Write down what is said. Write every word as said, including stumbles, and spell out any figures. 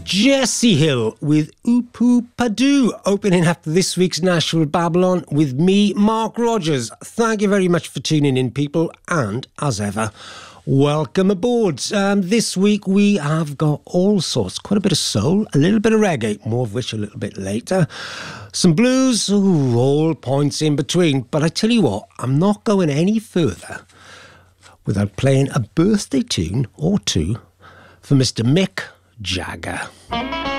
Jessie Hill with Oopoo Padoo, opening up this week's Nashville Babylon with me, Mark Rogers. Thank you very much for tuning in, people, and as ever, welcome aboard. Um, this week we have got all sorts, quite a bit of soul, a little bit of reggae, more of which a little bit later, some blues, ooh, all points in between. But I tell you what, I'm not going any further without playing a birthday tune or two for Mister Mick Jagger.